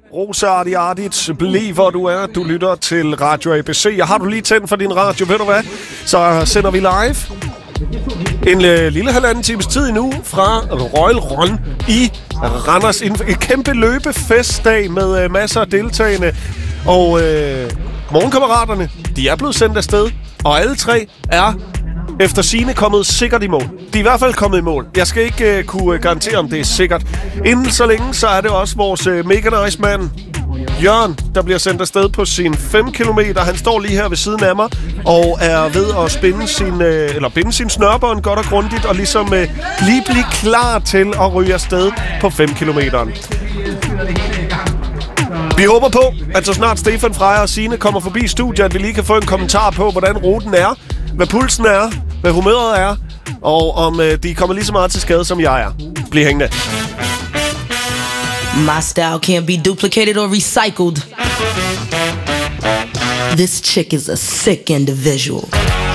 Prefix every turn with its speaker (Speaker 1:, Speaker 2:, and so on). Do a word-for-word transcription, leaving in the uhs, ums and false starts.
Speaker 1: Rosa Ardiardit, bliv hvor du er. Du lytter til Radio A B C. Jeg har du lige tændt for din radio, ved du hvad? Så sender vi live en øh, lille halvanden times tid endnu fra Royal Run i Randers. En, en kæmpe løbefestdag med øh, masser af deltagende. Og øh, morgenkammeraterne, de er blevet sendt afsted. Og alle tre er efter sigende kommet sikkert i mål. De er i hvert fald kommet i mål. Jeg skal ikke øh, kunne garantere, om det er sikkert. Inden så længe, så er det også vores øh, mega nice mand, Jørgen, der bliver sendt afsted på sin fem kilometer. Han står lige her ved siden af mig og er ved at spænde sin, øh, eller binde sin snørbånd godt og grundigt og ligesom øh, lige blive klar til at ryge afsted på fem kilometeren. Vi håber på, at så snart Stefan Freja og Signe kommer forbi studiet, at vi lige kan få en kommentar på, hvordan ruten er, hvad pulsen er, hvad humøret er, og om øh, de kommer lige så meget til skade, som jeg er. Bliv hængende.
Speaker 2: My style can't be duplicated or recycled. This chick is a sick individual.